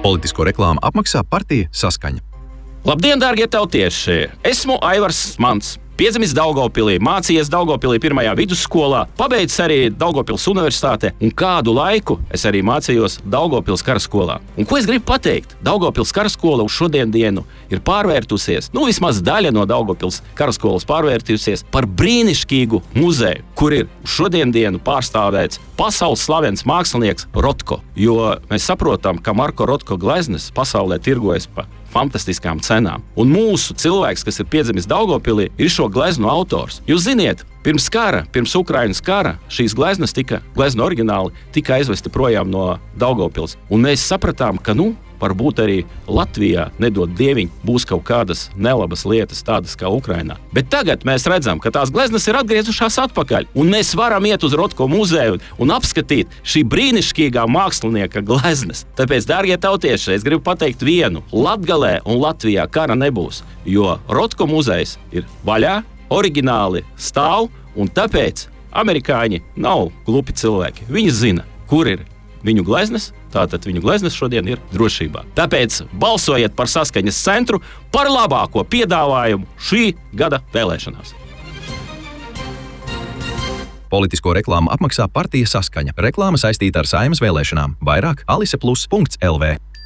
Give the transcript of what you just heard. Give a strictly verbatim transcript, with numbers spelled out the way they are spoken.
Politisko reklāmu apmaksā partija Saskaņa. Labdien, dārgie tautieši! Esmu Aivars Mans. Piedzimis Daugavpilī, mācījies Daugavpilī pirmajā vidusskolā, pabeidzis arī Daugavpils universitāte, un kādu laiku es arī mācījos Daugavpils karaskolā. Un ko es gribu pateikt? Daugavpils karaskola uz šodien dienu ir pārvērtusies, nu vismaz daļa no Daugavpils karaskolas pārvērtusies par brīnišķīgu muzeju, kur ir uz šodien dienu pārstāvēts pasaules slavens mākslinieks Rotko. Jo mēs saprotam, ka Marko Rotko gleznes pasaulē tirgojas pa fantastiskām cenām. Un mūsu cilvēks, kas ir piedzimis Daugavpilī, ir šo gleznu autors. Jūs ziniet, pirms kara, pirms Ukrainas kara, šīs gleznas tika, glezna oriģināli, tika aizvesti projām no Daugavpils. Un mēs sapratām, ka, nu, varbūt arī Latvijā, nedod dieviņ, būs kaut kādas nelabas lietas, tādas kā Ukrainā. Bet tagad mēs redzam, ka tās gleznas ir atgriezušās atpakaļ, un mēs varam iet uz Rotko muzeju un apskatīt šī brīnišķīgā mākslinieka gleznas. Tāpēc, dārgie tautieši, es gribu pateikt vienu: Latgalē un Latvijā kara nebūs, jo Rotko muzejs ir vaļā, oriģināli stāv, un tāpēc amerikāņi nav glupi cilvēki. Viņi zina, kur ir viņu gleznas, tātad viņu gleznas šodien ir drošībā. Tāpēc balsojiet par Saskaņas centru par labāko piedāvājumu šī gada vēlēšanās. Politisko reklāmu apmaksā partija Saskaņa. Reklāma saistīta ar Saeimas vēlēšanām. Vairāk alise plus punkts el vē.